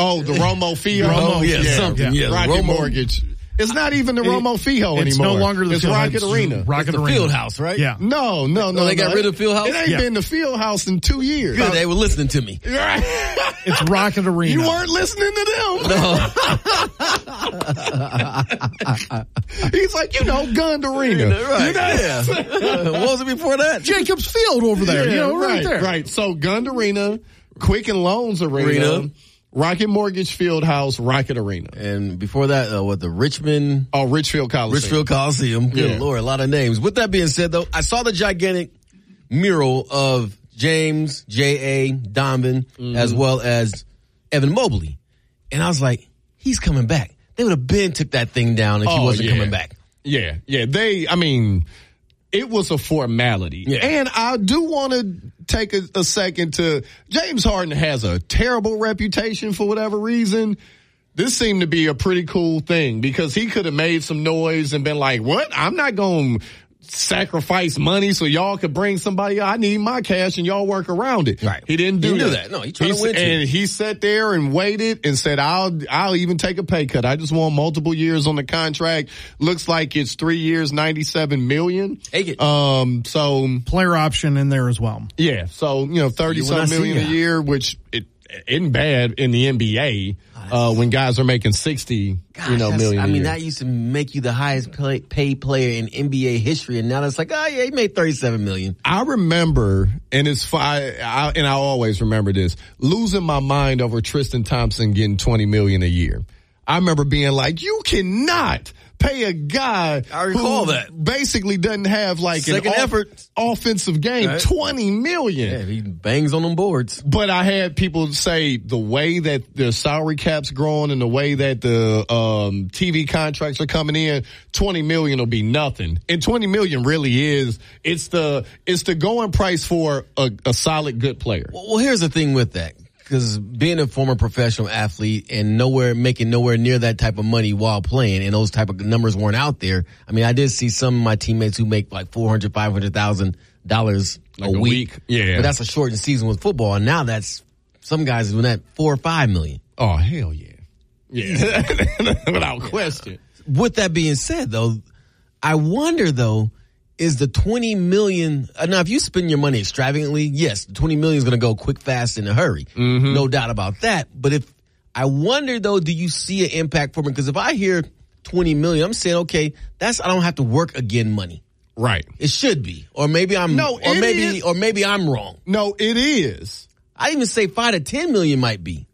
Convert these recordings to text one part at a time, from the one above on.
Oh, the Romo Fijo. Something. Yeah, Rocket Mortgage. It's not even the Romo Fijo anymore. It's no longer the Rocket Arena. Rocket Arena. Field House, right? Yeah. No. They got rid of Field House? It ain't been the Field House in 2 years. Good, they were listening to me. It's Rocket Arena. You weren't listening to them. No. He's like, Gund Arena. Right. Yeah. What was it before that? Jacobs Field over there. Right there. Right. So Gund Arena, Quicken Loans Arena. Rocket Mortgage Field House, Rocket Arena. And before that, the Richmond? Oh, Richfield Coliseum. Richfield Coliseum. Good Lord, a lot of names. With that being said, though, I saw the gigantic mural of James, J.A., Donovan, as well as Evan Mobley. And I was like, he's coming back. They would have took that thing down if he wasn't coming back. Yeah. It was a formality. Yeah. And I do want to take a second to, James Harden has a terrible reputation for whatever reason. This seemed to be a pretty cool thing because he could have made some noise and been like, what? I'm not going to sacrifice money so y'all could bring somebody. I need my cash and y'all work around it. Right. He didn't do that. No, he tried to win. And he sat there and waited and said, I'll even take a pay cut. I just want multiple years on the contract. Looks like it's 3 years, $97 million. Take it. So player option in there as well. Yeah. So, $30-some million a year, which it isn't bad in the NBA. When guys are making 60, million. I mean, that used to make you the highest paid player in NBA history, and now it's like, he made $37 million. I remember, and it's fine, and I always remember this, losing my mind over Tristan Thompson getting $20 million a year. I remember being like, you cannot pay a guy that basically doesn't have like second effort offensive game, right. $20 million. Yeah, he bangs on them boards. But I had people say the way that the salary cap's growing and the way that the TV contracts are coming in, $20 million will be nothing. And $20 million really is, it's the going price for a solid good player. Well, here's the thing with that. Because being a former professional athlete and making nowhere near that type of money while playing, and those type of numbers weren't out there. I mean, I did see some of my teammates who make like $400,000, $500,000 a week. Yeah. But that's a shortened season with football. And now that's, some guys are doing that $4 or $5 million. Oh, hell yeah. Yeah. Without question. With that being said, though, I wonder, though, is the $20 million, now if you spend your money extravagantly, yes, the $20 million is going to go quick, fast, in a hurry. Mm-hmm. No doubt about that. But I wonder though, do you see an impact for me? Because if I hear $20 million, I'm saying, okay, I don't have to work again money. Right. It should be. Or maybe I'm wrong. No, it is. I even say $5 to $10 million might be.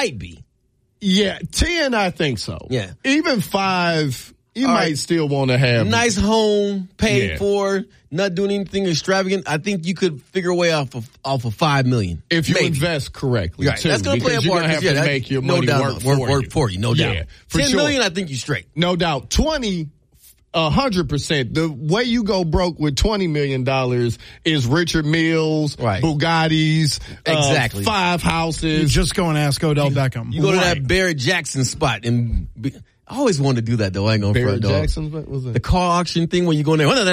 Yeah, 10, I think so. Yeah. Even 5, you might still want to have nice home, paid for, not doing anything extravagant. I think you could figure a way off of $5 million if you invest correctly. Right. Too, That's going to play a part. You're going to have to make your money work for you. No doubt. For $10 million, I think you're straight. No doubt. 20. 100%. The way you go broke with $20 million is Richard Mills, right. Bugattis, exactly. 5 houses. You just go and ask Odell Beckham. You go to that Barrett Jackson spot and. I always wanted to do that though. I ain't gonna front, dog. What was it? The car auction thing where you go in there. Okay.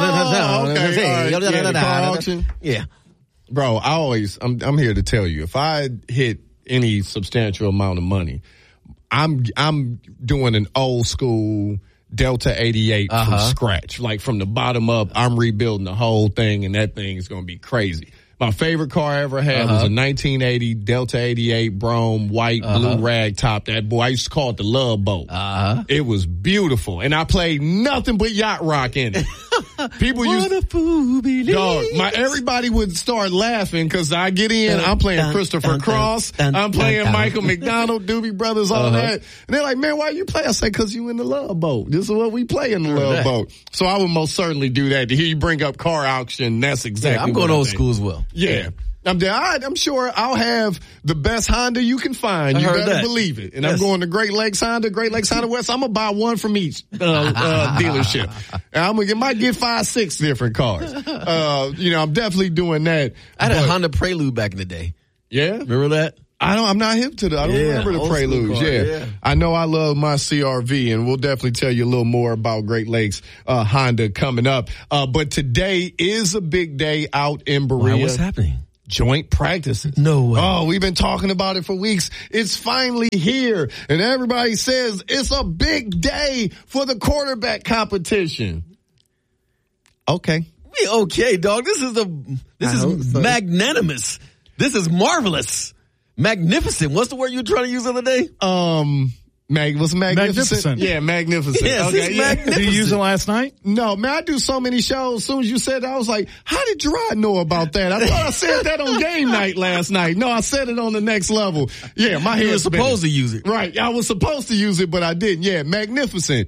The car auction. Yeah. Bro, I'm here to tell you, if I hit any substantial amount of money, I'm doing an old school Delta 88 from scratch. Like from the bottom up, I'm rebuilding the whole thing and that thing is gonna be crazy. My favorite car I ever had was a 1980 Delta 88 Brougham white blue rag top. That boy, I used to call it the Love Boat. It was beautiful. And I played nothing but yacht rock in it. People everybody would start laughing because I get in, I'm playing Christopher Cross, I'm playing Michael McDonald, Doobie Brothers, all that. And they're like, man, why you play? I say, because you in the Love Boat. This is what we play in the Love Boat. So I would most certainly do that. To hear you bring up car auction, that's exactly I'm going old school as well. Yeah. I'm sure I'll have the best Honda you can find. You better believe it. And I'm going to Great Lakes Honda West. I'm going to buy one from each dealership. And I might get 5-6 different cars. I'm definitely doing that. I had a Honda Prelude back in the day. Yeah? Remember that? I'm not hip to that. I don't remember the Preludes. Yeah. I know I love my CRV, and we'll definitely tell you a little more about Great Lakes Honda coming up. But today is a big day out in Berea. What's happening? joint practices. No way. Oh, we've been talking about it for weeks. It's finally here. And everybody says it's a big day for the quarterback competition. Okay. Okay, dog. This is magnanimous. This is marvelous. Magnificent. What's the word you were trying to use the other day? Was magnificent? Magnificent. Yeah, magnificent. Yes, okay, it's yeah. magnificent. Did you use it last night? No, man, I do so many shows. As soon as you said that, I was like, how did Gerard know about that? I thought I said that on game night last night. No, I said it on the next level. Yeah, my head. You were supposed to use it. Right. I was supposed to use it, but I didn't. Yeah, magnificent.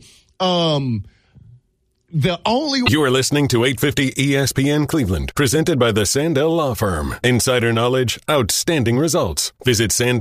You are listening to 850 ESPN Cleveland, presented by the Sandell Law Firm. Insider knowledge, outstanding results. Visit Sandell.